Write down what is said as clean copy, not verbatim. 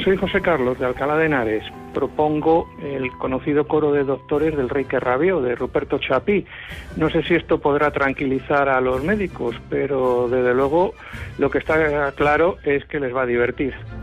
Soy José Carlos de Alcalá de Henares. Propongo el conocido coro de doctores del Rey que rabió, de Ruperto Chapí. No sé si esto podrá tranquilizar a los médicos, pero desde luego lo que está claro es que les va a divertir.